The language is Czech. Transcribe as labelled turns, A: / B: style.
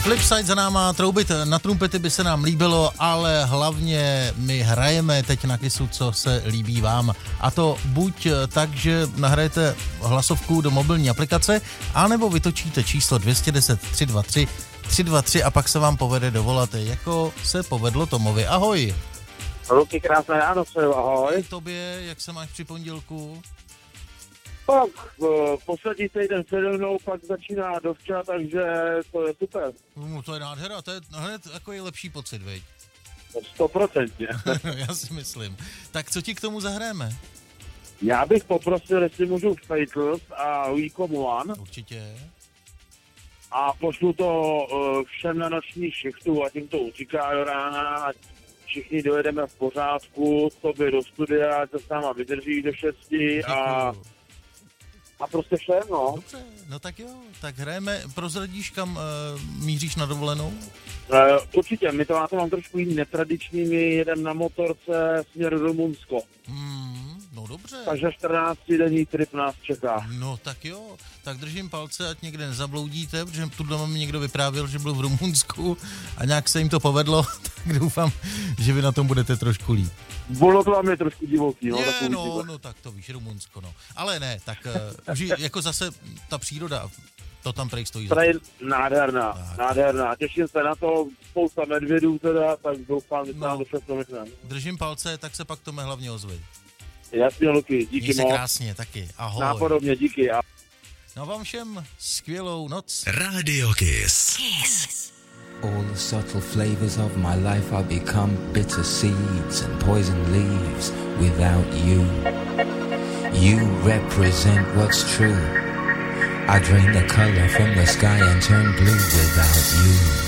A: Flipside za náma, troubit na trumpety by se nám líbilo, ale hlavně my hrajeme teď na Kissu, co se líbí vám. A to buď tak, že nahrajete hlasovku do mobilní aplikace, anebo vytočíte číslo 210 323 323 a pak se vám povede dovolat, jako se povedlo Tomovi. Ahoj.
B: Luky, krásné ráno, ahoj.
A: Tobě, jak se máš při pondělku?
B: Pak poslední týden se mnou, pak začíná dovča, takže to je super.
A: No to je nádhera, to je hned takový lepší pocit, veď?
B: 100%.
A: Já si myslím. Tak co ti k tomu zahrajeme?
B: Já bych poprosil, jestli můžu Faithless a We Come One.
A: Určitě.
B: A pošlu to všem na noční šichtu, ať jim to utíká do rána, ať všichni dojedeme v pořádku, tobě do studia, ať to s náma vydrží do 6 a prostě všem, no.
A: Dobře, no tak jo, tak hrajeme, prozradíš, kam míříš na dovolenou?
B: Určitě, my to mám trošku jiný, netradiční, my jedeme na motorce směr Rumunsko.
A: No dobře.
B: Takže 14denní trip nás čeká.
A: No tak jo, tak držím palce, ať někde nezabloudíte, protože tu doma mi někdo vyprávěl, že byl v Rumunsku a nějak se jim to povedlo, tak doufám, že vy na tom budete trošku líp.
B: Bylo to vám je trošku divoký, no.
A: No tak to víš, Rumunsko, no. Ale ne, tak jako zase ta příroda, to tam prej stojí.
B: To je nádherná. Těším se na to, spousta medvědů teda, tak doufám, že se nám to všechno vychne.
A: Držím palce, tak se pak Tome hlavně ozvi.
B: Jasně, Luky, díky moc.
A: Měj se krásně, taky, ahoj.
B: Nápodobně, díky.
A: No vám všem skvělou noc.
C: Radio Kiss.
D: All the subtle flavors of my life I become bitter seeds and poison leaves without you. You represent what's true. I drain the color from the sky and turn blue without you.